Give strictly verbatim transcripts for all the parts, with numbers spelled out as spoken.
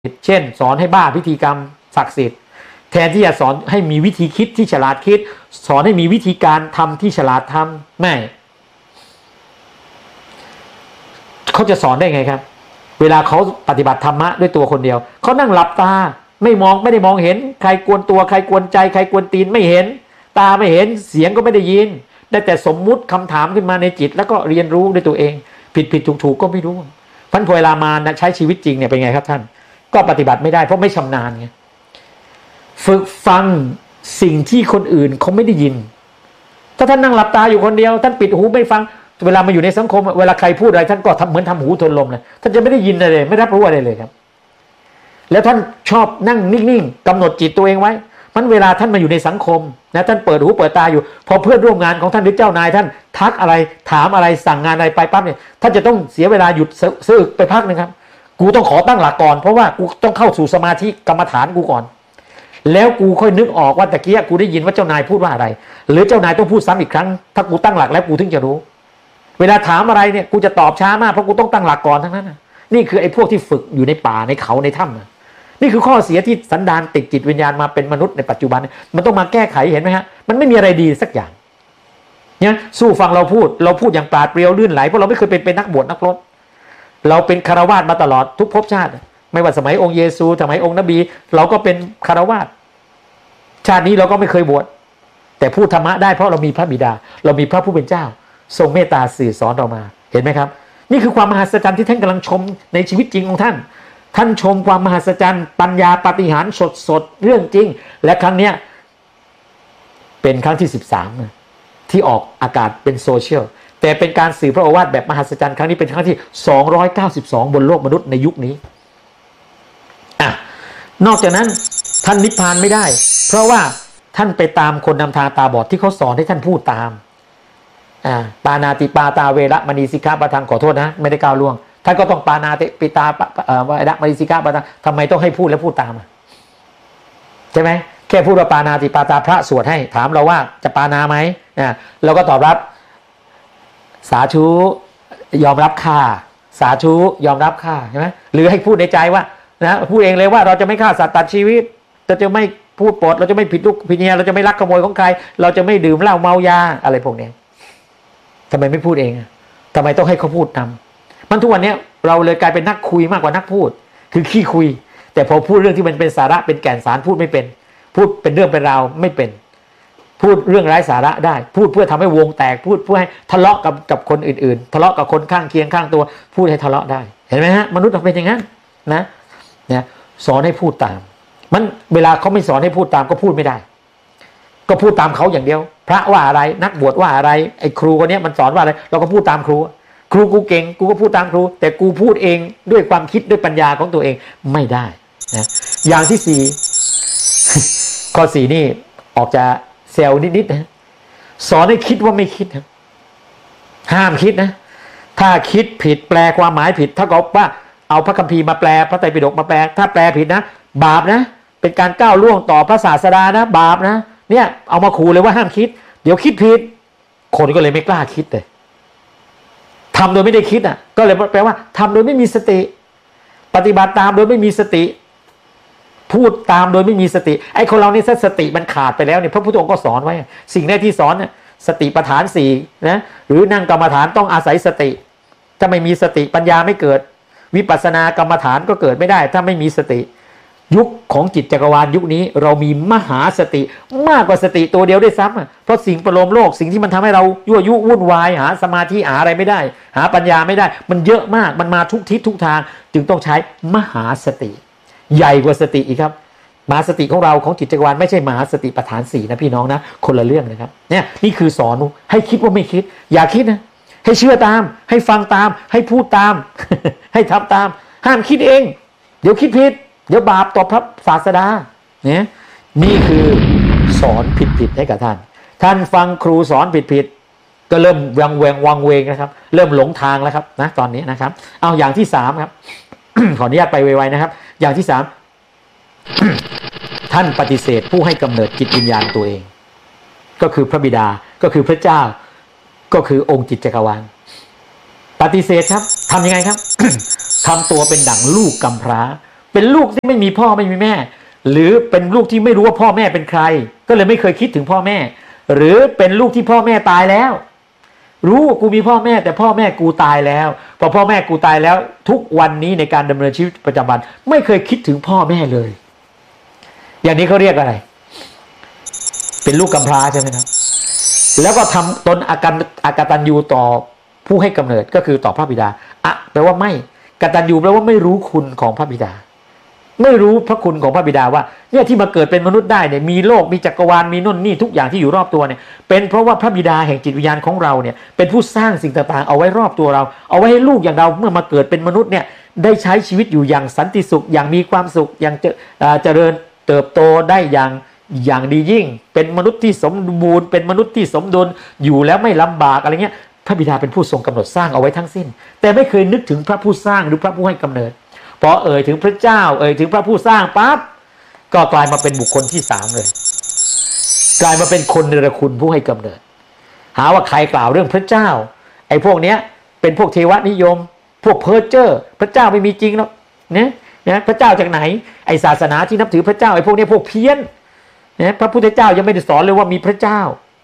เช่นสอนให้บ้าพิธีกรรมศักดิ์สิทธิ์แทนที่จะสอนให้มีวิธีคิดที่ฉลาดคิดสอนให้มีวิธีการทำที่ฉลาดทำไม่เขาจะสอนได้ไงครับเวลาเขาปฏิบัติธรรมะด้วยตัวคนเดียวเขานั่งหลับตาไม่มองไม่ได้มองเห็นใครกวนตัวใครกวนใจใครกวนตีนไม่เห็นตาไม่เห็นเสียงก็ไม่ได้ยินได้แต่สมมุติคำถามขึ้นมาในจิตแล้วก็เรียนรู้ด้วยตัวเองผิดผิดถูกถูกก็ไม่รู้พันพเวลามาใช้ชีวิตจริงเนี่ยเป็นไงครับท่านก็ปฏิบัติไม่ได้เพราะไม่ชำนาญไงฝึกฟังสิ่งที่คนอื่นเขาไม่ได้ยินถ้าท่านนั่งหลับตาอยู่คนเดียวท่านปิดหูไม่ฟังเวลามาอยู่ในสังคมเวลาใครพูดอะไรท่านก็ทำเหมือนทำหูทนลมเลยท่านจะไม่ได้ยินอะไรเลยไม่รับรู้อะไรเลยครับแล้วท่านชอบนั่งนิ่งๆกำหนดจิตตัวเองไว้มันเวลาท่านมาอยู่ในสังคมนะท่านเปิดหูเปิดตาอยู่พอเพื่อนร่วมงานของท่านหรือเจ้านายท่านทักอะไรถามอะไรสั่งงานอะไรไปปั๊บเนี่ยท่านจะต้องเสียเวลาหยุดซึกไปพักนึงครับกูต้องขอตั้งหลักก่อนเพราะว่ากูต้องเข้าสู่สมาธิกรรมฐานกูก่อนแล้วกูค่อยนึกออกว่าตะเกียกูได้ยินว่าเจ้านายพูดว่าอะไรหรือเจ้านายต้องพูดซ้ำอีกครั้งถ้ากูตั้งหลักแล้วกูถึงจะรู้เวลาถามอะไรเนี่ยกูจะตอบช้ามากเพราะกูต้องตั้งหลักก่อนทั้งนั้นนะนี่คือไอ้พวกที่ฝึกอยู่ในป่าในเขาในถ้ำนะนี่คือข้อเสียที่สันดานติดจิตวิญญาณมาเป็นมนุษย์ในปัจจุบันมันต้องมาแก้ไขเห็นไหมฮะมันไม่มีอะไรดีสักอย่างเนี่ยสู้ฟังเราพูดเราพูดอย่างปราดเปรียวลื่นไหลเพราะเราไม่เคยเป็นเป็นนักบวชนักรบเราเป็นคารวาสมาตลอดทุกภพชาติไม่ว่าสมัยองค์เยซูสมัยองค์นบีเราก็เป็นคารวาสชาตินี้เราก็ไม่เคยบวชแต่พูดธรรมะได้เพราะเรามีพระบิดาเรามีพระผู้เป็นเจ้าทรงเมตตาสื่อสอนเรามาเห็นไหมครับนี่คือความมหัศจรรย์ที่ท่านกำลังชมในชีวิตจริงของท่านท่านชมความมหัศจรรย์ปัญญาปาฏิหาริย์สดๆเรื่องจริงและครั้งเนี้ยเป็นครั้งที่สิบสามที่ออกอากาศเป็นโซเชียลแต่เป็นการสื่อพระโอวาทแบบมหัศจรรย์ครั้งนี้เป็นครั้งที่สองร้อยเก้าสิบสองบนโลกมนุษย์ในยุคนี้อ่ะนอกจากนั้นท่านนิพพานไม่ได้เพราะว่าท่านไปตามคนนำทางตาบอดที่เขาสอนให้ท่านพูดตามอ่าปานาติปาตาเวระมณีสิกขาปะทังขอโทษนะไม่ได้กล่าวล่วงท่านก็ต้องปานาติปิตาเอ่อวะระมณีสิกขาปะทังทำไมต้องให้พูดแล้วพูดตามใช่ไหมแค่พูดว่าปานาติปาตาพระสวดให้ถามเราว่าจะปานาไหมอ่าเราก็ตอบรับสาธุยอมรับค่าสาธุยอมรับค่าใช่ไหมหรือให้พูดในใจว่านะพูดเองเลยว่าเราจะไม่ฆ่าสัตว์ตัดชีวิตเราจะไม่พูดปดเราจะไม่ผิดลูกผิดเมียเราจะไม่ลักขโมยของใครเราจะไม่ดื่มเหล้าเมายาอะไรพวกนี้ทำไมไม่พูดเองทำไมต้องให้เขาพูดนำมันทุกวันนี้เราเลยกลายเป็นนักคุยมากกว่านักพูดคือขี้คุยแต่พอพูดเรื่องที่มันเป็นสาระเป็นแก่นสารพูดไม่เป็นพูดเป็นเรื่องเป็นราวไม่เป็นพูดเรื่องไร้สาระได้พูดเพื่อทำให้วงแตกพูดเพื่อให้ทะเลาะกับกับคนอื่นๆทะเลาะกับคนข้างเคียงข้างตัวพูดให้ทะเลาะได้เห็นไหมฮะมนุษย์เราเป็นอย่างนั้นนะเนี่ยสอนให้พูดตามมันเวลาเขาไม่สอนให้พูดตามก็พูดไม่ได้ก็พูดตามเขาอย่างเดียวพระว่าอะไรนักบวชว่าอะไรไอ้ครูคนนี้มันสอนว่าอะไรเราก็พูดตามครูครูกูเก่งกูก็พูดตามครูแต่กูพูดเองด้วยความคิดด้วยปัญญาของตัวเองไม่ได้นะอย่างที่สี่ ข้อสี่นี่ออกจะเซลล์นิดๆนะสอนให้คิดว่าไม่คิดนะห้ามคิดนะถ้าคิดผิดแปลความหมายผิดถ้ากับว่าเอาพระคัมภีร์มาแปลพระไตรปิฎกมาแปลถ้าแปลผิดนะบาปนะเป็นการก้าวล่วงต่อพระศาสดานะบาปนะเนี่ยเอามาขู่เลยว่าห้ามคิดเดี๋ยวคิดผิดคนก็เลยไม่กล้าคิดเลยทำโดยไม่ได้คิดอ่ะก็เลยแปลว่าทำโดยไม่มีสติปฏิบัติตามโดยไม่มีสติพูดตามโดยไม่มีสติไอ้คนเรานี่สติมันขาดไปแล้วเนี่ยพระพุทธองค์ก็สอนไว้สิ่งแรกที่สอนเนี่ยสติปัฏฐานสี่นะหรือนั่งกรรมฐานต้องอาศัยสติถ้าไม่มีสติปัญญาไม่เกิดวิปัสสนากรรมฐานก็เกิดไม่ได้ถ้าไม่มีสติยุคของจิตจักรวาลยุคนี้เรามีมหาสติมากกว่าสติตัวเดียวด้วยซ้ำเพราะสิ่งประโลมโลกสิ่งที่มันทำให้เรายั่วยุวุ่นวายหาสมาธิหาอะไรไม่ได้หาปัญญาไม่ได้มันเยอะมากมันมาทุกทิศทุกทางจึงต้องใช้มหาสติใหญ่กว่าสติอีกครับมหาสติของเราของจิตจักรวาลไม่ใช่มหาสติปัฏฐานสี่นะพี่น้องนะคนละเรื่องนะครับเนี่ยนี่คือสอนให้คิดว่าไม่คิดอย่าคิดนะให้เชื่อตามให้ฟังตามให้พูดตาม ให้ทำตามห้ามคิดเองเดี๋ยวคิดผิดเดี๋ยวบาปต่อพระศาสดาเนี่ยนี่คือสอนผิดๆให้กับท่านท่านฟังครูสอนผิดๆก็เริ่มวังเวงวังเวงนะครับเริ่มหลงทางแล้วครับนะตอนนี้นะครับเอาอย่างที่สามครับ ขออนุญาตไปไวๆนะครับอย่างที่สาม ท่านปฏิเสธผู้ให้กำเนิดจิตวิญญาณตัวเองก็คือพระบิดาก็คือพระเจ้าก็คือองค์จิตจักรวาลปฏิเสธครับทำยังไงครับ ทำตัวเป็นดั่งลูกกำพร้าเป็นลูกที่ไม่มีพ่อไม่มีแม่หรือเป็นลูกที่ไม่รู้ว่าพ่อแม่เป็นใครก็เลยไม่เคยคิดถึงพ่อแม่หรือเป็นลูกที่พ่อแม่ตายแล้วรู้ว่ากูมีพ่อแม่แต่พ่อแม่กูตายแล้วพอพ่อแม่กูตายแล้วทุกวันนี้ในการดำเนินชีวิตประจำวันไม่เคยคิดถึงพ่อแม่เลยอย่างนี้เขาเรียกอะไรเป็นลูกกำพร้าใช่ไหมครับแล้วก็ทำตนอาการอากตัญญูต่อผู้ให้กำเนิดก็คือต่อพระบิดาอะแปลว่าไม่กตัญญูแปลว่าไม่รู้คุณของพระบิดาไม่รู้พระคุณของพระบิดาว่าเนี่ยที่มาเกิดเป็นมนุษย์ได้เนี่ยมีโลกมีจักรวาลมีน่นนี่ทุกอย่างที่อยู่รอบตัวเนี่ยเป็นเพราะว่าพระบิดาแห่งจิตวิญญาณของเราเนี่ยเป็นผู้สร้างสิ่งต่างๆเอาไว้รอบตัวเราเอาไว้ให้ลูกอย่างเราเมื่อมาเกิดเป็นมนุษย์เนี่ยได้ใช้ชีวิตอยู่อย่างสันติสุขอย่างมีความสุขอย่างเจเจริญเติบโตได้อย่างอย่างดียิ่งเป็นมนุษย์ที่สมบูรณ์เป็นมนุษย์ที่สมดุลอยู่แล้วไม่ลำบากอะไรเงี้ยพระบิดาเป็นผู้ทรงกำหนดสร้างเอาไว้ทั้งสิ้นแต่ไม่เคยนึกถึงพระผู้สร้างหรือพระผู้ให้กำเนิดพอเอ่ยถึงพระเจ้าเอ่ยถึงพระผู้สร้างปั๊บก็กลายมาเป็นบุคคลที่สามเลยกลายมาเป็นคนเนรคุณผู้ให้กำเนิดหาว่าใครกล่าวเรื่องพระเจ้าไอ้พวกเนี้ยเป็นพวกเทวนิยมพวกเพ้อเจ้อพระเจ้าไม่มีจริงหรอกเนี่ยนะพระเจ้าจากไหนไอ้ศาสนาที่นับถือพระเจ้าไอ้พวกนี้พวกเพี้ยนนะพระพุทธเจ้ายังไม่ได้สอนเลยว่ามีพระเจ้า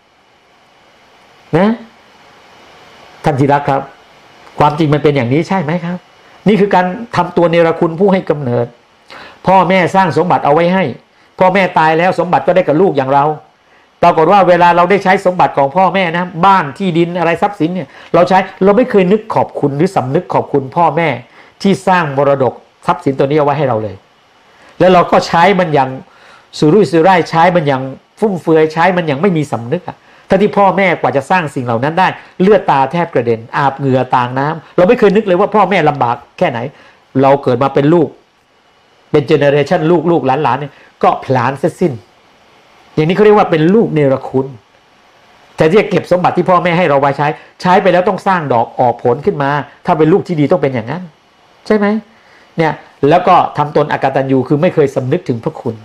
นะท่านที่รักครับความจริงมันเป็นอย่างนี้ใช่ไหมครับนี่คือการทำตัวเนรคุณผู้ให้กำเนิดพ่อแม่สร้างสมบัติเอาไว้ให้พ่อแม่ตายแล้วสมบัติก็ได้กับลูกอย่างเราปรากฏว่าเวลาเราได้ใช้สมบัติของพ่อแม่นะบ้านที่ดินอะไรทรัพย์สินเนี่ยเราใช้เราไม่เคยนึกขอบคุณหรือสำนึกขอบคุณพ่อแม่ที่สร้างมรดกทรัพย์สินตัวนี้เอาไว้ให้เราเลยแล้วเราก็ใช้มันอย่างสุรุ่ยสุร่ายใช้มันอย่างฟุ่มเฟือยใช้มันอย่างไม่มีสำนึกอะถ้าที่พ่อแม่กว่าจะสร้างสิ่งเหล่านั้นได้เลือดตาแทบกระเด็นอาบเหงื่อต่างน้ำเราไม่เคยนึกเลยว่าพ่อแม่ลำบากแค่ไหนเราเกิดมาเป็นลูกเป็นเจเนอเรชันลูกลูกหลานๆเนี่ยก็ผลาญเสียสิ้นอย่างนี้เขาเรียกว่าเป็นลูกเนรคุณแต่ที่จะเก็บสมบัติที่พ่อแม่ให้เราไว้ใช้ใช้ไปแล้วต้องสร้างดอกออกผลขึ้นมาถ้าเป็นลูกที่ดีต้องเป็นอย่างนั้นใช่ไหมเนี่ยแล้วก็ทำตนอกตัญญูคือไม่เคยสำนึกถึงพระคุณ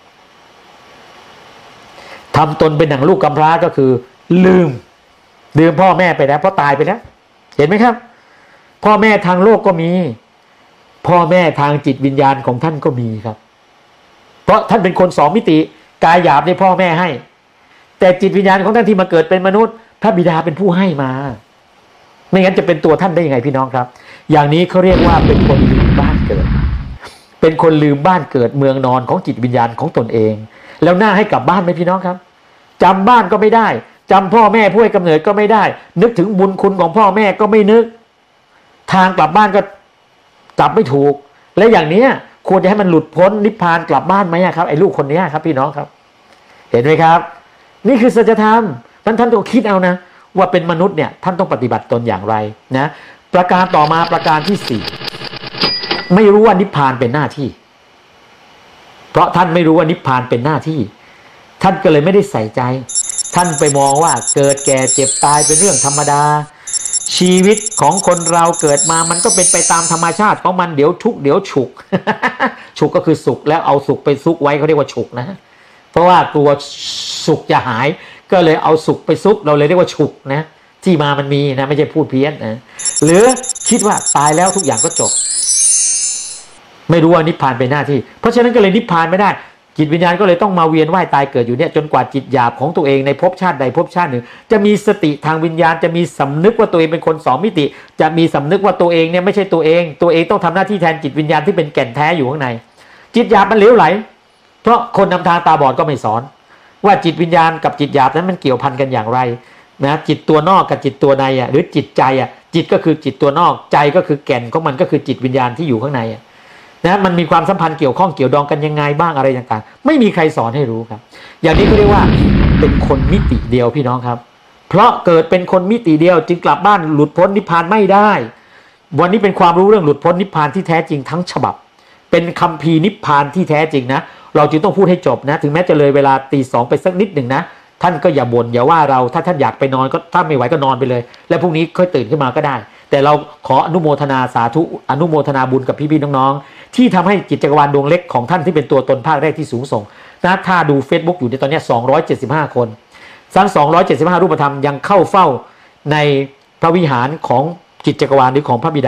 ทำตนเป็นหนังลูกกำพร้าก็คือลืมลืมพ่อแม่ไปแล้วเพราะตายไปแล้วเห็นไหมครับพ่อแม่ทางโลกก็มีพ่อแม่ทางจิตวิญญาณของท่านก็มีครับเพราะท่านเป็นคนสองมิติกายหยาบในพ่อแม่ให้แต่จิตวิญญาณของท่านที่มาเกิดเป็นมนุษย์พระบิดาเป็นผู้ให้มาไม่งั้นจะเป็นตัวท่านได้ยังไงพี่น้องครับอย่างนี้เขาเรียกว่าเป็นคนลืมบ้านเกิดเป็นคนลืมบ้านเกิดเมืองนอนของจิตวิญญาณของตนเองแล้วหน้าให้กลับบ้านไหมพี่น้องครับจำบ้านก็ไม่ได้จำพ่อแม่ผู้ให้กำเนิดก็ไม่ได้นึกถึงบุญคุณของพ่อแม่ก็ไม่นึกทางกลับบ้านก็จับไม่ถูกและอย่างนี้ควรจะให้มันหลุดพ้นนิพพานกลับบ้านไหมครับไอ้ลูกคนนี้ครับพี่น้องครับเห็นไหมครับนี่คือสัจธรรมท่านท่านต้องคิดเอานะว่าเป็นมนุษย์เนี่ยท่านต้องปฏิบัติตนอย่างไรนะประการต่อมาประการที่สี่ไม่รู้ว่านิพพานเป็นหน้าที่เพราะท่านไม่รู้ว่านิพพานเป็นหน้าที่ท่านก็เลยไม่ได้ใส่ใจท่านไปมองว่าเกิดแก่เจ็บตายเป็นเรื่องธรรมดาชีวิตของคนเราเกิดมามันก็เป็นไปตามธรรมชาติของมันเดี๋ยวทุกข์เดี๋ยวฉุก ฉุกก็คือสุขแล้วเอาสุขไปซุกไว้เขาเรียกว่าฉุกนะเพราะว่ากลัวสุขจะหายก็เลยเอาสุขไปซุกเราเลยเรียกว่าฉุกนะที่มามันมีนะไม่ใช่พูดเพี้ยนนะหรือคิดว่าตายแล้วทุกอย่างก็จบไม่รู้ว่านิพพานเป็นหน้าที่เพราะฉะนั้นก็เลยนิพพานไม่ได้จิตวิญญาณก็เลยต้องมาเวียนว่ายตายเกิดอยู่เนี่ยจนกว่าจิตหยาบของตัวเองในภพชาติใดภพชาติหนึ่งจะมีสติทางวิญญาณจะมีสำนึกว่าตัวเองเป็นคนสองมิติจะมีสำนึกว่าตัวเองเนี่ยไม่ใช่ตัวเองตัวเองต้องทำหน้าที่แทนจิตวิญญาณที่เป็นแก่นแท้อยู่ข้างในจิตหยาบมันเหลวไหลเพราะคนนำทางตาบอดก็ไม่สอนว่าจิตวิญญาณกับจิตหยาบนั้นมันเกี่ยวพันกันอย่างไรนะจิตตัวนอกกับจิตตัวในอ่ะหรือจิตใจอ่ะจิตก็คือจิตตัวนอกใจก็คือแก่นของมันก็คือจิตวิญญาณที่อยู่ข้างในอ่ะนะมันมีความสัมพันธ์เกี่ยวข้องเกี่ยวดองกันยังไงบ้างอะไรต่างๆไม่มีใครสอนให้รู้ครับอย่างนี้เขาเรียกว่าเป็นคนมิติเดียวพี่น้องครับเพราะเกิดเป็นคนมิติเดียวจึงกลับบ้านหลุดพ้นนิพพานไม่ได้วันนี้เป็นความรู้เรื่องหลุดพ้นนิพพานที่แท้จริงทั้งฉบับเป็นคัมภีร์นิพพานที่แท้จริงนะเราจึงต้องพูดให้จบนะถึงแม้จะเลยเวลาตีสองไปสักนิดหนึ่งนะท่านก็อย่าบ่นอย่าว่าเราถ้าท่านอยากไปนอนก็ถ้าไม่ไหวก็นอนไปเลยแล้วพรุ่งนี้ค่อยตื่นขึ้นมาก็ได้แต่เราขออนุโมทนาสาธุอนุโมทนาบุญกับพี่ๆน้องๆที่ทำให้จิตจักรวาลดวงเล็กของท่านที่เป็นตัวตนภาคแรกที่สูงส่งนะถ้าดู Facebook อยู่ในตอนนี้สองร้อยเจ็ดสิบห้าคนทั้งสองร้อยเจ็ดสิบห้ารูปธรรมยังเข้าเฝ้าในพระวิหารของจิตจักรวาลหรือของพระบิดา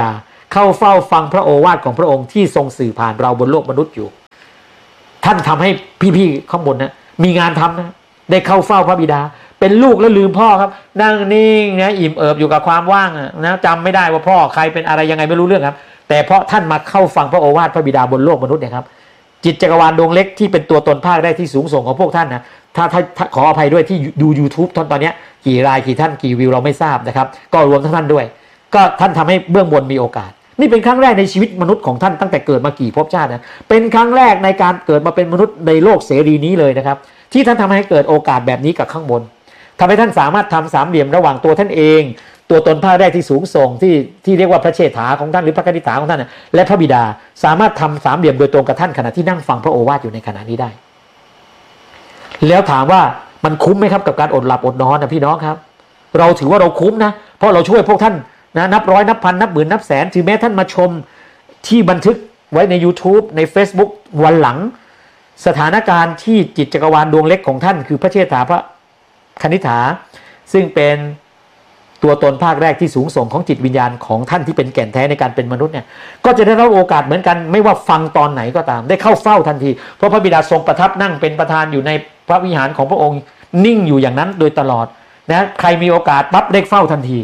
เข้าเฝ้าฟังพระโอวาทของพระองค์ที่ทรงสื่อผ่านเราบนโลกมนุษย์อยู่ท่านทำให้พี่ๆข้างบนนะมีงานทำนะได้เข้าเฝ้าพระบิดาเป็นลูกแล้วลืมพ่อครับนั่งนิ่งนะอิ่มเอิบอยู่กับความว่างนะจำไม่ได้ว่าพ่อใครเป็นอะไรยังไงไม่รู้เรื่องครับแต่เพราะท่านมาเข้าฟังพระโอวาทพระบิดาบนโลกมนุษย์เนี่ยครับจิตจักรวาลดวงเล็กที่เป็นตัวตนภาคได้ที่สูงส่งของพวกท่านนะถ้าถ้าขออภัยด้วยที่ดู YouTube ตอนตอนนี้กี่รายกี่ท่านกี่วิวเราไม่ทราบนะครับก็รวมทั้งท่านด้วยก็ท่านทำให้เบื้องบนมีโอกาสนี่เป็นครั้งแรกในชีวิตมนุษย์ของท่านตั้งแต่เกิดมากี่ภพชาตินะเป็นครั้งแรกในการเกิดมาเป็นมนุษย์ในโลกเสรีนี้เลยนะครับที่ท่านทำให้เกิดโอกาสแบบนี้กับข้างบนทำให้ท่านสามารถทำสามเหลี่ยมระหว่างตัวท่านเองตัวตนภาคแรกที่สูงส่งที่ที่เรียกว่าพระเชษฐาของท่านหรือพระกนิษฐาของท่านและพระบิดาสามารถทำสามเหลี่ยมโดยตรงกับท่านขณะที่นั่งฟังพระโอวาทอยู่ในขณะนี้ได้แล้วถามว่ามันคุ้มไหมครับกับการอดหลับอดนอนนะพี่น้องครับเราถือว่าเราคุ้มนะเพราะเราช่วยพวกท่านนะนับร้อยนับพันนับหมื่นนับแสนถึงแม้ท่านมาชมที่บันทึกไว้ใน YouTube ใน Facebook วันหลังสถานการณ์ที่จิตจักรวาลดวงเล็กของท่านคือพระเชษฐาพระคณิษฐาซึ่งเป็นตัวตนภาคแรกที่สูงส่งของจิตวิญญาณของท่านที่เป็นแก่นแท้ในการเป็นมนุษย์เนี่ยก็จะได้รับโอกาสเหมือนกันไม่ว่าฟังตอนไหนก็ตามได้เข้าเฝ้าทันทีเพราะพระบิดาทรงประทับนั่งเป็นประธานอยู่ในพระวิหารของพระองค์นิ่งอยู่อย่างนั้นโดยตลอดนะใครมีโอกาสปั๊บได้เฝ้าทันที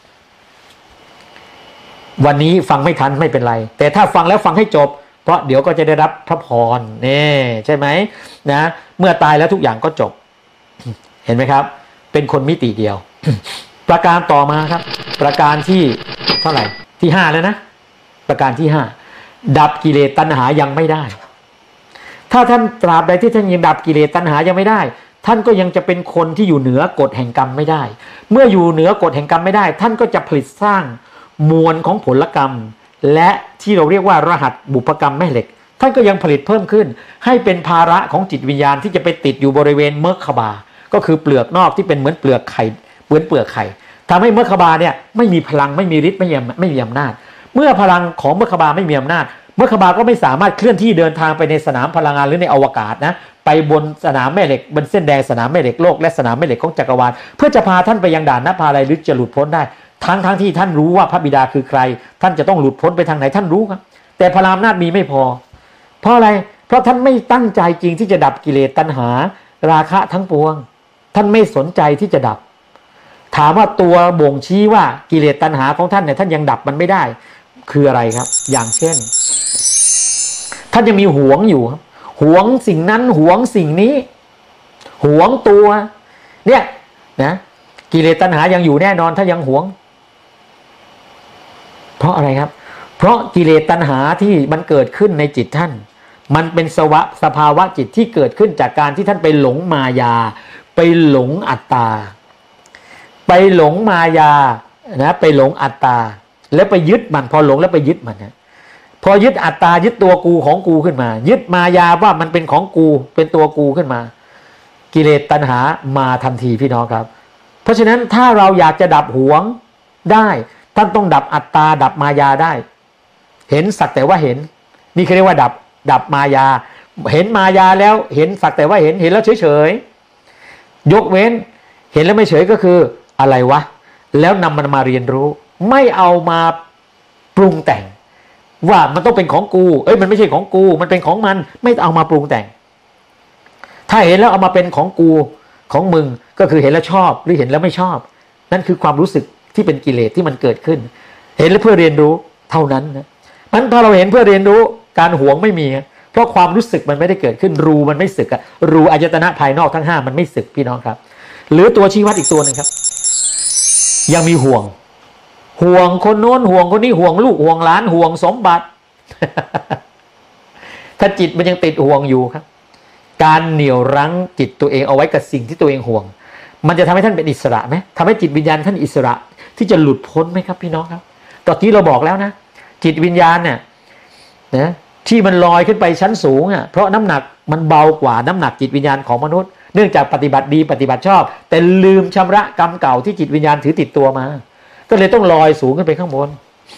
วันนี้ฟังไม่ทันไม่เป็นไรแต่ถ้าฟังแล้วฟังให้จบเพราะเดี๋ยวก็จะได้รับพระพรนี่ใช่ไหมนะเมื่อตายแล้วทุกอย่างก็จบเห็นไหมครับเป็นคนมิติเดียว ประการต่อมาครับประการที่เท่าไหร่ที่ห้าแล้วนะประการที่ห้าดับกิเลสตัณหายังไม่ได้ถ้าท่านตราบใดที่ท่านยังดับกิเลสตัณหายังไม่ได้ท่านก็ยังจะเป็นคนที่อยู่เหนือกฎแห่งกรรมไม่ได้เมื่ออยู่เหนือกฎแห่งกรรมไม่ได้ท่านก็จะผลิตสร้างมวลของผลกรรมและที่เราเรียกว่ารหัสบุพกรรมแม่เหล็กท่านก็ยังผลิตเพิ่มขึ้นให้เป็นภาระของจิตวิญญาณที่จะไปติดอยู่บริเวณเมฆบาก็คือเปลือกนอกที่เป็นเหมือนเปลือกไข่เหมือนเปลือกไข่ทำให้เมฆบาเนี่ยไม่มีพลังไม่มีฤทธิ์ไม่มีไม่มีอำนาจเมื่อพลังของเมฆบาไม่มีอำนาจเมฆบาก็ไม่สามารถเคลื่อนที่เดินทางไปในสนามพลังงานหรือในอวกาศนะไปบนสนามแม่เหล็กบนเส้นแดงสนามแม่เหล็กโลกและสนามแม่เหล็กของจักรวาลเพื่อจะพาท่านไปยังด่านนภาลัยหรือจะหลุดพ้นได้ทั้งทั้งที่ท่านรู้ว่าพระบิดาคือใครท่านจะต้องหลุดพ้นไปทางไหนท่านรู้ครับแต่พลังอำนาจมีไม่พอเพราะอะไรเพราะท่านไม่ตั้งใจจริงที่จะดับกิเลสตัณหาราคะทั้งปวงท่านไม่สนใจที่จะดับถามว่าตัวบ่งชี้ว่ากิเลสตัณหาของท่านเนี่ยท่านยังดับมันไม่ได้คืออะไรครับอย่างเช่นท่านยังมีหวงอยู่หวงสิ่งนั้นหวงสิ่งนี้หวงตัวเนี่ยนะกิเลสตัณหายังอยู่แน่นอนถ้ายังหวงเพราะอะไรครับเพราะกิเลสตัณหาที่มันเกิดขึ้นในจิตท่านมันเป็นสวะสภาวะจิตที่เกิดขึ้นจากการที่ท่านไปหลงมายาไปหลงอัตตาไปหลงมายานะไปหลงอัตตาแล้วไปยึดมันพอหลงแล้วไปยึดมันนะพอยึดอัตตายึดตัวกูของกูขึ้นมายึดมายาว่ามันเป็นของกูเป็นตัวกูขึ้นมากิเลสตัณหามาทันทีพี่น้องครับเพราะฉะนั้นถ้าเราอยากจะดับหวงได้ท่านต้องดับอัตตาดับมายาได้เห็นสักแต่ว่าเห็นนี่เขาเรียกว่าดับดับมายาเห็นมายาแล้วเห็นสักแต่ว่าเห็นเห็นแล้วเฉยๆยกเว้นเห็นแล้วไม่เฉยก็คืออะไรวะแล้วนำมันมาเรียนรู้ไม่เอามาปรุงแต่งว่ามันต้องเป็นของกูเอ้ยมันไม่ใช่ของกูมันเป็นของมันไม่เอามาปรุงแต่งถ้าเห็นแล้วเอามาเป็นของกูของมึงก็คือเห็นแล้วชอบหรือเห็นแล้วไม่ชอบนั่นคือความรู้สึกที่เป็นกิเลสที่มันเกิดขึ้นเห็นแล้วเพื่อเรียนรู้เท่านั้นนะมันพอเราเห็นเพื่อเรียนรู้การหวงไม่มีเพราะความรู้สึกมันไม่ได้เกิดขึ้นรูมันไม่สึกอะรูอายตนะภายนอกทั้งห้ามันไม่สึกพี่น้องครับหรือตัวชี้วัดอีกตัวนึงครับยังมีห่วงห่วงคนโน้นห่วงคนนี้ห่วงลูกห่วงหลานห่วงสมบัติ ถ้าจิตมันยังติดห่วงอยู่ครับการเหนี่ยวรั้งจิตตัวเองเอาไว้กับสิ่งที่ตัวเองห่วงมันจะทำให้ท่านเป็นอิสระไหมทำให้จิตวิญญาณท่านอิสระที่จะหลุดพ้นไหมครับพี่น้องครับตอนที่เราบอกแล้วนะจิตวิญญาณเนี่ยนะที่มันลอยขึ้นไปชั้นสูงอ่ะเพราะน้ำหนักมันเบากว่าน้ำหนักจิตวิญญาณของมนุษย์เนื่องจากปฏิบัติดีปฏิบัติชอบแต่ลืมชำระกรรมเก่าที่จิตวิญญาณถือติดตัวมาก็เลยต้องลอยสูงขึ้นไปข้างบน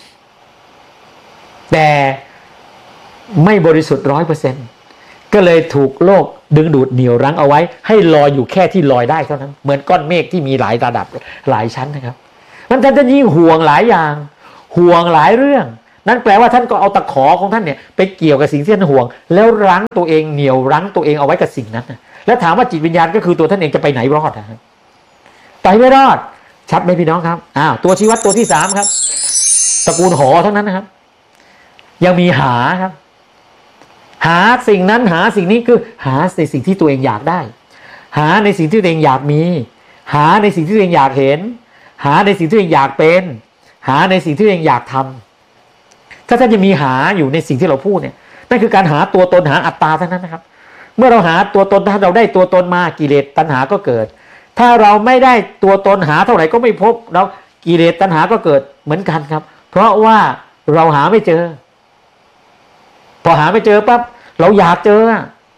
แต่ไม่บริสุทธิ์ร้อยเปอร์เซ็นต์ก็เลยถูกโลกดึงดูดเหนี่ยวรั้งเอาไว้ให้ลอยอยู่แค่ที่ลอยได้เท่านั้นเหมือนก้อนเมฆที่มีหลายระดับหลายชั้นนะครับมันท่านจะยิ่งห่วงหลายอย่างห่วงหลายเรื่องนั่นแปลว่าท่านก็เอาตะขอของท่านเนี่ยไปเกี่ยวกับสิ่งที่ท่านห่วงแล้วรั้งตัวเองเหนี่ยวรั้งตัวเองเอาไว้กับสิ่งนั้นนะแล้วถามว่าจิตวิญญาณก็คือตัวท่านเองจะไปไหนรอดนะไปไม่รอดชัดไหมพี่น้องครับอ้าวตัวชี้วัดตัวที่สามครับตระกูลหอทั้งนั้นนะครับยังมีหาครับหาสิ่งนั้นหาสิ่งนี้คือหาในสิ่งที่ตัวเองอยากได้หาในสิ่งที่ตัวเองอยากมีหาในสิ่งที่ตัวเองอยากเห็นหาในสิ่งที่ตัวเองอยากเป็นหาในสิ่งที่ตัวเองอยากทำถ้าท่านจะมีหาอยู่ในสิ่งที่เราพูดเนี่ยนั่นคือการหาตัวตนหาอัตตาทั้งนั้นนะครับเมื่อเราหาตัวตนถ้าเราได้ตัวตนมากิเลสตัณหาก็เกิดถ้าเราไม่ได้ตัวตนหาเท่าไหร่ก็ไม่พบเรากิเลสตัณหาก็เกิดเหมือนกันครับเพราะว่าเราหาไม่เจอพอหาไม่เจอปั๊บเราอยากเจอ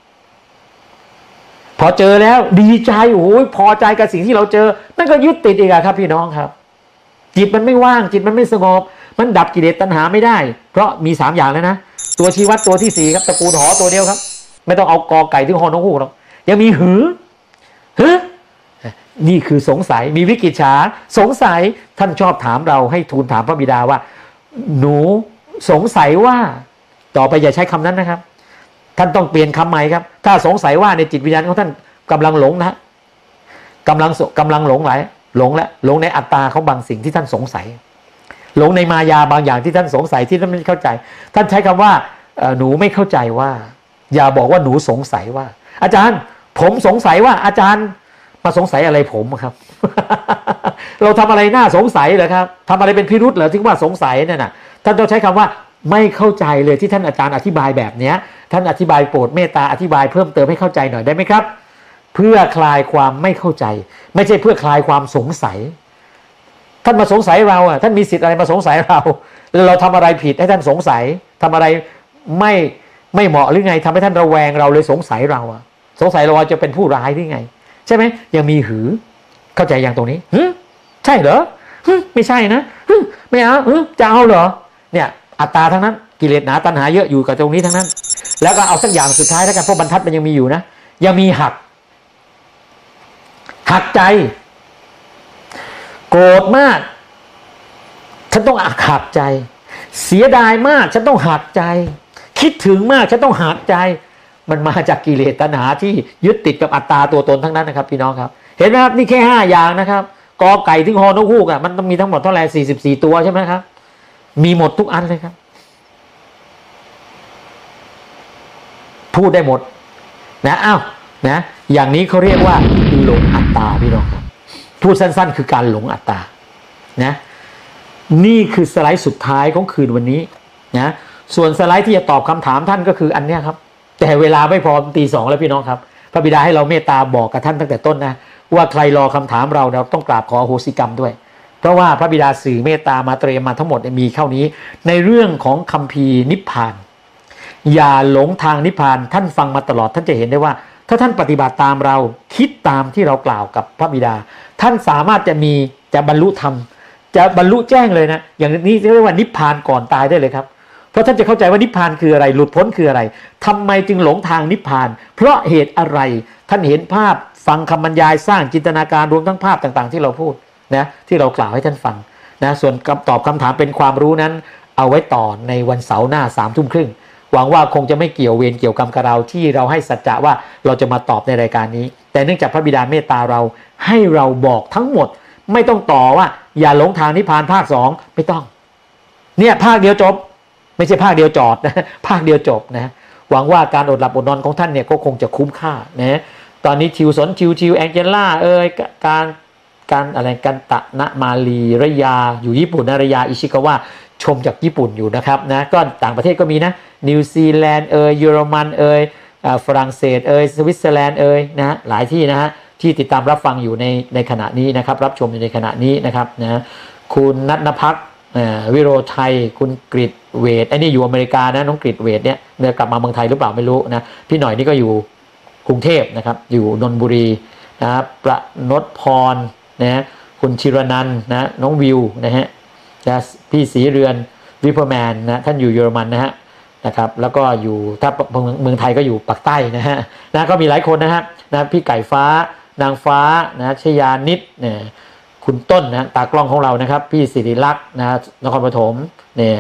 พอเจอแล้วดีใจโอ้ยพอใจกับสิ่งที่เราเจอนั่นก็ยึดติดอีกครับพี่น้องครับจิตมันไม่ว่างจิตมันไม่สงบมันดับกิเลสตัณหาไม่ได้เพราะมีสามอย่างแล้วนะตัวชี้วัดตัวที่สี่ครับตระกูลหอตัวเดียวครับไม่ต้องเอากอไก่ถึงหอนกฮูกหรอกยังมีหือหือนี่คือสงสัยมีวิกิจฉาสงสัยท่านชอบถามเราให้ทูลถามพระบิดาว่าหนูสงสัยว่าต่อไปอย่าใช้คำนั้นนะครับท่านต้องเปลี่ยนคำใหม่ครับถ้าสงสัยว่าในจิตวิญญาณของท่านกำลังหลงนะกำลังกำลังหลงไหลหลงและหลงในอัตตาเขาบางสิ่งที่ท่านสงสัยหลงในมายาบางอย่างที่ท่านสงสัยที่ท่านไม่เข้าใจท่านใช้คำว่าหนูไม่เข้าใจว่าอย่าบอกว่าหนูสงสัยว่าอาจารย์ผมสงสัยว่าอาจารย์มาสงสัยอะไรผมครับ เราทำอะไรน่าสงสัยเหรอครับทำอะไรเป็นพิรุธเหรอถึงว่าสงสัยเนี่ยนะท่านต้องใช้คำว่าไม่เข้าใจเลยที่ท่านอาจารย์อธิบายแบบเนี้ยท่านอธิบายโปรดเมตตาอธิบายเพิ่มเติมให้เข้าใจหน่อยได้ไหมครับเพื่อคลายความไม่เข้าใจไม่ใช่เพื่อคลายความสงสัยท่านมาสงสัยเราอ่ะท่านมีสิทธิ์อะไรมาสงสัยเราแล้วเราทำอะไรผิดให้ท่านสงสัยทำอะไรไม่ไม่เหมาะหรือไงทำให้ท่านระแวงเราเลยสงสัยเราอ่ะสงสัยเราจะเป็นผู้ร้ายหรือไงใช่ไหมยังมีหือเข้าใจอย่างตรงนี้ฮึใช่เหรอฮึไม่ใช่นะฮึไม่เอาฮึจะเอาเหรอเนี่ยอัตตาทั้งนั้นกิเลสหนาตัณหาเยอะอยู่กับตรงนี้ทั้งนั้นแล้วก็เอาสักอย่างสุดท้ายแล้วกันเพราะบรรทัดมันยังมีอยู่นะยังมีหักหักใจโกรธมากฉันต้องหักใจเสียดายมากฉันต้องหักใจคิดถึงมากฉันต้องหักใจมันมาจากกิเลสตัณหาที่ยึดติดกับอัตตาตัวตนทั้งนั้นนะครับพี่น้องครับเห็นไหมครับนี่แค่ห้าอย่างนะครับกอไก่ถึงฮอนกฮูกอ่ะมันต้องมีทั้งหมดเท่าไหร่สี่สิบสี่ตัวใช่ไหมครับมีหมดทุกอันเลยครับพูดได้หมดนะอ้าวนะอย่างนี้เขาเรียกว่าหลงอัตตาพี่น้องครับพูดสั้นๆคือการหลงอัตตานะนี่คือสไลด์สุดท้ายของคืนวันนี้นะส่วนสไลด์ที่จะตอบคำถามท่านก็คืออันเนี้ยครับแต่เวลาไม่พอตีสองแล้วพี่น้องครับพระบิดาให้เราเมตตาบอกกับท่านตั้งแต่ต้นนะว่าใครรอคำถามเราเราต้องกราบขออโหสิกรรมด้วยเพราะว่าพระบิดาสื่อเมตตามาเตรียมมาทั้งหมดมีเท่านี้ในเรื่องของคัมภีร์นิพพานอย่าหลงทางนิพพานท่านฟังมาตลอดท่านจะเห็นได้ว่าถ้าท่านปฏิบัติตามเราคิดตามที่เรากล่าวกับพระบิดาท่านสามารถจะมีจะบรรลุธรรมจะบรรลุแจ้งเลยนะอย่างนี้เรียกว่านิพพานก่อนตายได้เลยครับเพราะท่านจะเข้าใจว่านิพพานคืออะไรหลุดพ้นคืออะไรทำไมจึงหลงทางนิพพานเพราะเหตุอะไรท่านเห็นภาพฟังคำบรรยายสร้างจินตนาการรวมทั้งภาพต่างๆที่เราพูดนะที่เรากล่าวให้ท่านฟังนะส่วนตอบคำถามเป็นความรู้นั้นเอาไว้ต่อในวันเสาร์หน้าสามทุ่มครึ่งหวังว่าคงจะไม่เกี่ยวเวรเกี่ยวกรรมกับเราที่เราให้สัจจะว่าเราจะมาตอบในรายการนี้แต่เนื่องจากพระบิดาเมตตาเราให้เราบอกทั้งหมดไม่ต้องต่อว่าอย่าหลงทางนิพพานภาคสองไม่ต้องเนี่ยภาคเดียวจบไม่ใช่ภาคเดียวจอดนะภาคเดียวจบนะหวังว่าการอดหลับอดนอนของท่านเนี่ยก็คงจะคุ้มค่านะตอนนี้ทิวสนทิวทิวแองเจล่าเอ่ยการการอะไรกันตะนะมาลีระยาอยู่ญี่ปุ่นนะระยาอิชิกาวะชมจากญี่ปุ่นอยู่นะครับนะก็ต่างประเทศก็มีนะนิวซีแลนด์เอ่ยเยอรมันเอ่ยฝรั่งเศสเอ่ยสวิตเซอร์แลนด์เอ่ยนะหลายที่นะฮะที่ติดตามรับฟังอยู่ในในขณะนี้นะครับรับชมอยู่ในขณะนี้นะครับนะคุณนัทนภักดิ์วิโรไทยคุณกฤษเวทไอ้นี่อยู่อเมริกานะน้องกฤษเวทเนี่ยเดี๋ยวกลับมาเมืองไทยหรือเปล่าไม่รู้นะพี่หน่อยนี่ก็อยู่กรุงเทพนะครับอยู่นนทบุรีนะประนพพรนะคุณชิรนันท์นะน้องวิวนะฮะนะพี่ศรีเรือนวิพแมนนะท่านอยู่เยอรมันนะฮะนะครับแล้วก็อยู่ถ้าเมืองไทยก็อยู่ปากใต้นะฮะนะก็มีหลายคนนะฮะนะพี่ไก่ฟ้านางฟ้านะชยานิดเนี่ยคุณต้นนะตากล้องของเรานะครับพี่ศิริลักษณ์นะนครปฐมเนี่ย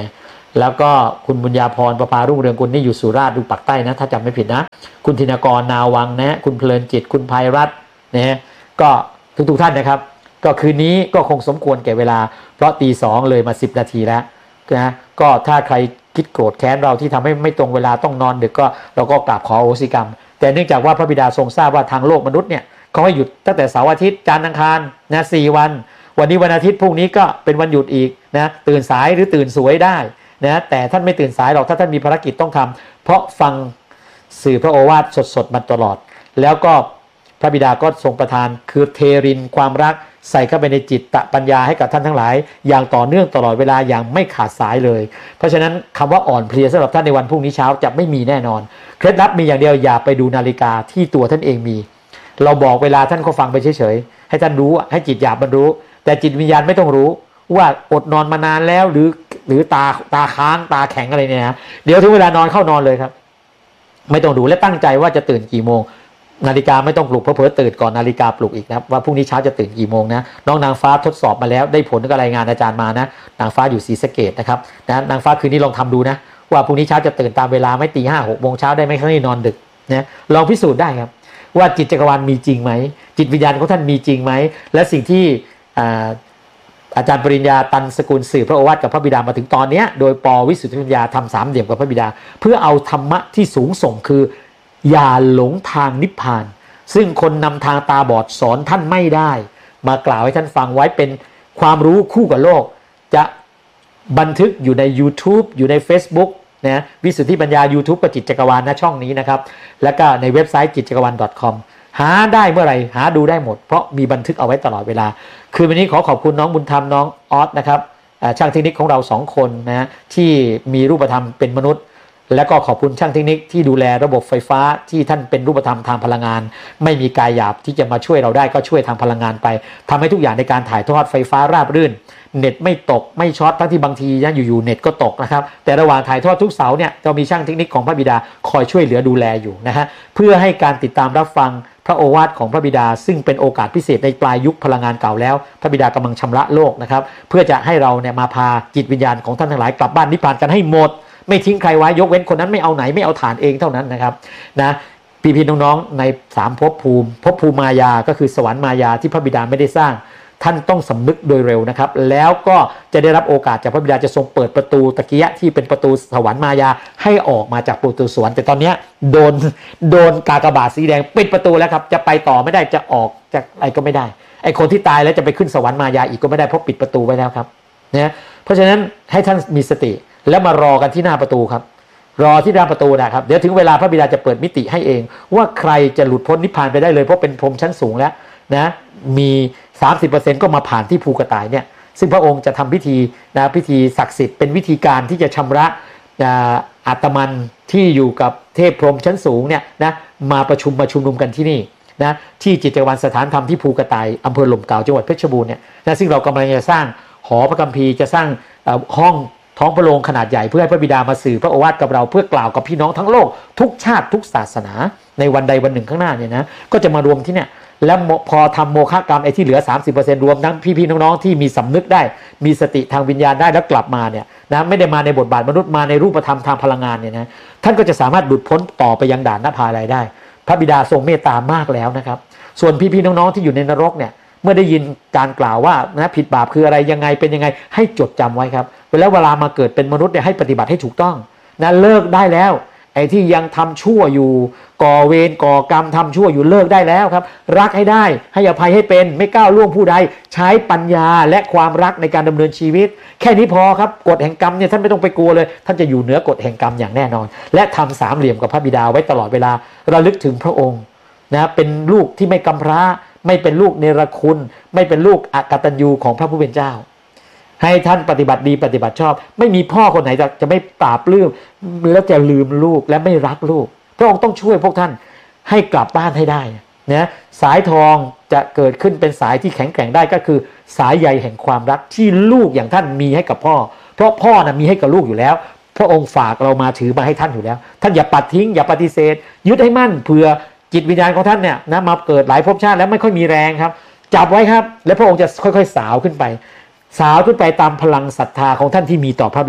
แล้วก็คุณบุญญาพรประภารุ่งเรืองกุลนี่อยู่สุราษฎร์ดูปักใต้นะถ้าจำไม่ผิดนะคุณธินกรนาวังนะคุณเพลินจิตคุณภัยรัตน์นะก็ทุกๆท่านนะครับก็คืนนี้ก็คงสมควรแก่เวลาเพราะตีสองเลยมาสิบนาทีแล้วนะก็ถ้าใครคิดโกรธแค้นเราที่ทำให้ไม่ตรงเวลาต้องนอนดึกก็เราก็กราบขออโหสิกรรมแต่เนื่องจากว่าพระบิดาทรงทราบว่าทางโลกมนุษย์เนี่ยเขาให้หยุดตั้งแต่เสาร์อาทิตย์จันทร์อังคารนะสี่วันวันนี้วันอาทิตย์พรุ่งนี้ก็เป็นวันหยุดอีกนะตื่นสายหรือตื่นสวยได้นะแต่ท่านไม่ตื่นสายหรอกถ้าท่านมีภารกิจต้องทำเพราะฟังสื่อพระโอวาทสดๆมาตลอดแล้วก็พระบิดาก็ทรงประทานคือเทรินความรักใส่เข้าไปในจิตตปัญญาให้กับท่านทั้งหลายอย่างต่อเนื่องตลอดเวลาอย่างไม่ขาดสายเลยเพราะฉะนั้นคำว่าอ่อนเพลียสำหรับท่านในวันพรุ่งนี้เช้าจะไม่มีแน่นอนเคล็ดลับมีอย่างเดียวอย่าไปดูนาฬิกาที่ตัวท่านเองมีเราบอกเวลาท่านก็ฟังไปเฉยๆให้ท่านรู้ให้จิตหยาบมันรู้แต่จิตวิญญาณไม่ต้องรู้ว่าอดนอนมานานแล้วหรือหรือตาตาค้างตาแข็งอะไรเนี่ยนะเดี๋ยวถึงเวลานอนเข้านอนเลยครับไม่ต้องดูและตั้งใจว่าจะตื่นกี่โมงนาฬิกาไม่ต้องปลุกเพราะเผลอตื่นก่อนนาฬิกาปลุกอีกนะว่าพรุ่งนี้เช้าจะตื่นกี่โมงนะน้องนางฟ้าทดสอบมาแล้วได้ผลก็รายงานอาจารย์มานะนางฟ้าอยู่ศรีสะเกษนะครับนะนางฟ้าคืนนี้ลองทำดูนะว่าพรุ่งนี้เช้าจะตื่นตามเวลาไม่ตีห้าหกโมงเช้าได้ไหมครั้งนี้นอนดึกนะลองพิสูจน์ได้ครับว่าจิตจักรวาลมีจริงไหมจิตวิญญาณของท่านมีจริงไหมและสิ่งที่อาจารย์ปริญญาตันสกุลสื่อพระโอวาทกับพระบิดามาถึงตอนนี้โดยปวิสุทธิปัญญาทำสามเหลี่ยมกับพระบิดาเพื่อเอาธรรมะที่สูงส่งคืออย่าหลงทางนิพพานซึ่งคนนำทางตาบอดสอนท่านไม่ได้มากล่าวให้ท่านฟังไว้เป็นความรู้คู่กับโลกจะบันทึกอยู่ใน YouTube อยู่ใน Facebook นะวิสุทธิปัญญา YouTube กับจิตจักรวาลนะช่องนี้นะครับแล้วก็ในเว็บไซต์จิตจักรวาล .com หาได้เมื่อไหร่หาดูได้หมดเพราะมีบันทึกเอาไว้ตลอดเวลาคืนวันนี้ขอขอบคุณน้องบุญธรรมน้องออสนะครับช่างเทคนิคของเราสองคนนะที่มีรูปธรรมเป็นมนุษย์และก็ขอบคุณช่างเทคนิคที่ดูแลระบบไฟฟ้าที่ท่านเป็นรูปธรรมทางพลังงานไม่มีกายหยาบที่จะมาช่วยเราได้ก็ช่วยทางพลังงานไปทำให้ทุกอย่างในการถ่ายทอดไฟฟ้าราบรื่นเน็ตไม่ตกไม่ช็อตทั้งที่บางทีนะอยู่ๆเน็ตก็ตกนะครับแต่ระหว่างถ่ายทอดทุกเสาร์เนี่ยจะมีช่างเทคนิคของพระบิดาคอยช่วยเหลือดูแลอยู่นะฮะเพื่อให้การติดตามรับฟังพระโอวาทของพระบิดาซึ่งเป็นโอกาสพิเศษในปลายยุคพลังงานเก่าแล้วพระบิดากำลังชำระโลกนะครับเพื่อจะให้เราเนี่ยมาพาจิตวิญญาณของท่านทั้งหลายกลับบ้านนิพพานกันให้หมดไม่ทิ้งใครไว้ยกเว้นคนนั้นไม่เอาไหนไม่เอาฐานเองเท่านั้นนะครับนะพี่พี่น้องๆในสามภพภูมิภพภูมิมายาก็คือสวรรค์มายาที่พระบิดาไม่ได้สร้างท่านต้องสำนึกโดยเร็วนะครับแล้วก็จะได้รับโอกาสจากพระบิดาจะทรงเปิดประตูตะเกียะที่เป็นประตูสวรรค์มายาให้ออกมาจากประตูสวรรค์แต่ตอนนี้โดนโดนกากบาทสีแดงปิดประตูแล้วครับจะไปต่อไม่ได้จะออกจากอะไรก็ไม่ได้ไอ้คนที่ตายแล้วจะไปขึ้นสวรรค์มายาอีกก็ไม่ได้เพราะปิดประตูไว้แล้วครับนะเพราะฉะนั้นให้ท่านมีสติแล้วมารอกันที่หน้าประตูครับรอที่หน้าประตูนะครับเดี๋ยวถึงเวลาพระบิดาจะเปิดมิติให้เองว่าใครจะหลุดพ้นนิพพานไปได้เลยเพราะเป็นพรหมชั้นสูงแล้วนะมี สามสิบเปอร์เซ็นต์ ก็มาผ่านที่ภูกระต่ายเนี่ยซึ่งพระองค์จะทำพิธีนะพิธีศักดิ์สิทธิ์เป็นวิธีการที่จะชำระอาตมันที่อยู่กับเทพพรหมชั้นสูงเนี่ยนะมาประชุมมาชุมนุมกันที่นี่นะที่จิตจักรวาลสถานธรรมที่ภูกระต่ายอำเภอหล่มเก่าจังหวัดเพชรบูรณ์เนี่ยนะซึ่งเรากำลังจะสร้างหอพระคัมภีร์จะสร้างห้องท้องพระโรงขนาดใหญ่เพื่อให้พระบิดามาสื่อพระโอวาทกับเราเพื่อกล่าวกับพี่น้องทั้งโลกทุกชาติทุกศาสนาในวันใดวันหนึ่งข้างหน้าเนี่ยนะก็จะมารวมที่เนี่ยแล้วพอทำโมฆะกรรมไอ้ที่เหลือ สามสิบเปอร์เซ็นต์ รวมทั้งพี่ๆน้องๆที่มีสำนึกได้มีสติทางวิญญาณได้แล้วกลับมาเนี่ยนะไม่ได้มาในบทบาทมนุษย์มาในรูปธรรมทางพลังงานเนี่ยนะท่านก็จะสามารถหลุดพ้นต่อไปยังด่านนภาลัยได้พระบิดาทรงเมตตามากแล้วนะครับส่วนพี่ๆน้องๆที่อยู่ในนรกเนี่ยเมื่อได้ยินการกล่าวว่านะผิดบาปคืออะไรยังไงเป็นยังไงให้จดจำไว้ครับแล้วเวลามาเกิดเป็นมนุษย์เนี่ยให้ปฏิบัติให้ถูกต้องนะเลิกได้แล้วไอ้ที่ยังทำชั่วอยู่ก่อเวรก่อกรรมทำชั่วอยู่เลิกได้แล้วครับรักให้ได้ให้อภัยให้เป็นไม่ก้าวล่วงผู้ใดใช้ปัญญาและความรักในการดำเนินชีวิตแค่นี้พอครับกฎแห่งกรรมเนี่ยท่านไม่ต้องไปกลัวเลยท่านจะอยู่เหนือกฎแห่งกรรมอย่างแน่นอนและทำสามเหลี่ยมกับพระบิดาไว้ตลอดเวลาระลึกถึงพระองค์นะเป็นลูกที่ไม่กำพร้าไม่เป็นลูกเนรคุณไม่เป็นลูกอกตัญญูของพระผู้เป็นเจ้าให้ท่านปฏิบัติดีปฏิบัติชอบไม่มีพ่อคนไหนจะจะไม่ปราบปลื้มแล้วจะลืมลูกและไม่รักลูกพระองค์ต้องช่วยพวกท่านให้กลับบ้านให้ได้นะสายทองจะเกิดขึ้นเป็นสายที่แข็งแกร่งได้ก็คือสายใยแห่งความรักที่ลูกอย่างท่านมีให้กับพ่อเพราะพ่อนะมีให้กับลูกอยู่แล้วพระองค์ฝากเรามาถือมาให้ท่านอยู่แล้วท่านอย่าปัดทิ้งอย่าปฏิเสธยึดให้มั่นเผื่อจิตวิญญาณของท่านเนี่ยนะมาเกิดหลายภพชาติแล้วไม่ค่อยมีแรงครับจับไว้ครับแล้วพระองค์จะค่อยๆสาวขึ้นไปสาวขึ้นไปตามพลังศรัทธาของท่านที่มีต่อพระบิดา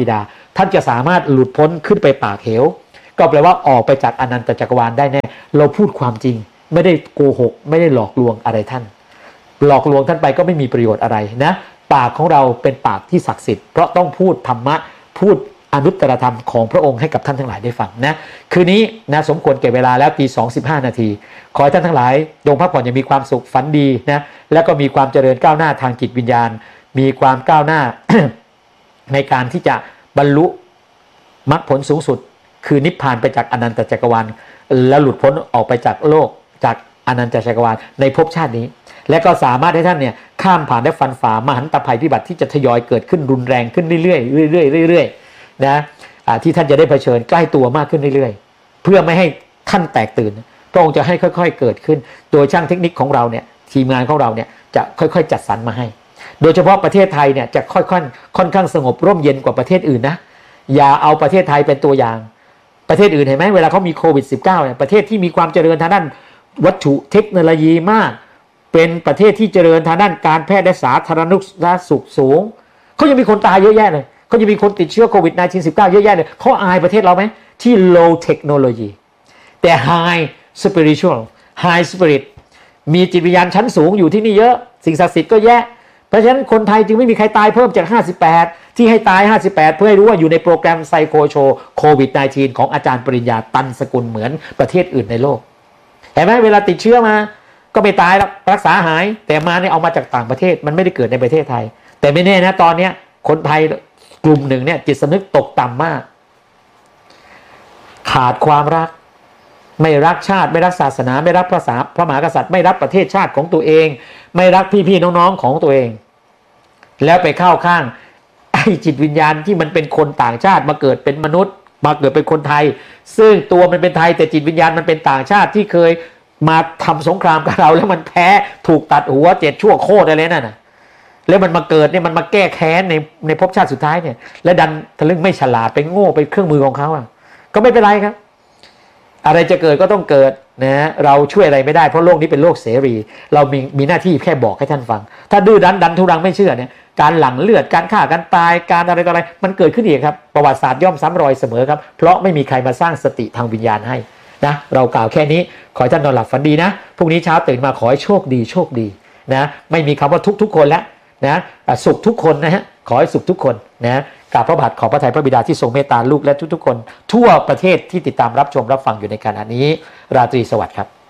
ท่านจะสามารถหลุดพ้นขึ้นไปปากเหวก็แปลว่าออกไปจากอนันตจักรวาลได้แน่เราพูดความจริงไม่ได้โกหกไม่ได้หลอกลวงอะไรท่านหลอกลวงท่านไปก็ไม่มีประโยชน์อะไรนะปากของเราเป็นปากที่ศักดิ์สิทธิ์เพราะต้องพูดธรรมะพูดอนุตตรธรรมของพระองค์ให้กับท่านทั้งหลายได้ฟังนะคืนนี้นะสมควรแก่เวลาแล้วตีสองสิบห้านาทีขอให้ท่านทั้งหลายจงพักผ่อนอย่างมีความสุขฝันดีนะแล้วก็มีความเจริญก้าวหน้าทางจิตวิญญาณมีความก้าวหน้า ในการที่จะบรรลุมรรคผลสูงสุดคือนิพพานไปจากอนันตจักรวาลแล้วหลุดพ้นออกไปจากโลกจากอนันตจักรวาลในภพชาตินี้และก็สามารถให้ท่านเนี่ยข้ามผ่านได้ฟันฝ่ามหันตภัยพิบัติที่จะทยอยเกิดขึ้นรุนแรงขึ้นเรื่อยๆเรื่อยๆเรื่อยๆนะที่ท่านจะได้เผชิญใกล้ตัวมากขึ้นเรื่อยๆเพื่อไม่ให้ท่านแตกตื่นพระองค์จะให้ค่อยๆเกิดขึ้นโดยช่างเทคนิคของเราเนี่ยทีมงานของเราเนี่ยจะค่อยๆจัดสรรมาให้โดยเฉพาะประเทศไทยเนี่ยจะค่อยๆค่อนข้างสงบร่มเย็นกว่าประเทศอื่นนะอย่าเอาประเทศไทยเป็นตัวอย่างประเทศอื่นเห็นไหมเวลาเขามีโควิด สิบเก้า เนี่ยประเทศที่มีความเจริญทางด้านวัตถุเทคโนโลยีมากเป็นประเทศที่เจริญทางด้านการแพทย์และสาธารณสุขสูงเขายังมีคนตายเยอะแยะเลยเขายังมีคนติดเชื้อโควิด สิบเก้า เยอะแยะเลยเขาอายประเทศเราไหมที่ low technology แต่ high spiritual high spirit มีจิตวิญญาณชั้นสูงอยู่ที่นี่เยอะสิ่งศักดิ์สิทธิ์ก็แยะเพราะฉะนั้นคนไทยจึงไม่มีใครตายเพิ่มจากห้าสิบแปดที่ให้ตายห้าสิบแปดเพื่อให้รู้ว่าอยู่ในโปรแกรมไซโคโชโควิด สิบเก้า ของอาจารย์ปริญญาตันสกุลเหมือนประเทศอื่นในโลกเห็นไหมเวลาติดเชื้อมาก็ไม่ตายรักษาหายแต่มาเนี่ยเอามาจากต่างประเทศมันไม่ได้เกิดในประเทศไทยแต่ไม่แน่นะตอนนี้คนไทยกลุ่มหนึ่งเนี่ยจิตสำนึกตกต่ำมากขาดความรักไม่รักชาติไม่รักศาสนาไม่รักพระสาพระมหากษัตริย์ไม่รักประเทศชาติของตัวเองไม่รักพี่ๆน้องๆของตัวเองแล้วไปเข้าข้างไอ้จิตวิญญาณที่มันเป็นคนต่างชาติมาเกิดเป็นมนุษย์มาเกิดเป็นคนไทยซึ่งตัวมันเป็นไทยแต่จิตวิญญาณมันเป็นต่างชาติที่เคยมาทำสงครามกับเราแล้วมันแพ้ถูกตัดหัวเจ็ดชั่วโคตรอะไรนั่นน่ะแล้วมันมาเกิดเนี่ยมันมาแก้แค้นในในภพชาติสุดท้ายเนี่ยและดันทะลึ่งไม่ฉลาดไปโง่ไปเครื่องมือของเขาอ่ะก็ไม่เป็นไรครับอะไรจะเกิดก็ต้องเกิดนะเราช่วยอะไรไม่ได้เพราะโลกนี้เป็นโลกเสรีเรามีมีหน้าที่แค่บอกให้ท่านฟังถ้าดื้อดันดันทุรังไม่เชื่อเนี่ยการหลั่งเลือดการฆ่ากันตายการอะไรต่ออะไรมันเกิดขึ้นอีกครับประวัติศาสตร์ย่อมซ้ำรอยเสมอครับเพราะไม่มีใครมาสร้างสติทางวิญญาณให้นะเรากล่าวแค่นี้ขอให้ท่านนอนหลับฝันดีนะพรุ่งนี้เช้าตื่นมาขอให้โชคดีโชคดีนะไม่มีคำว่าทุกทุกคนแล้วนะสุขทุกคนนะฮะขอให้สุขทุกคนนะกราบพระบาทขอพระทัยพระบิดาที่ทรงเมตตาลูกและทุกๆคนทั่วประเทศที่ติดตามรับชมรับฟังอยู่ในขณะนี้ราตรีสวัสดิ์ครับ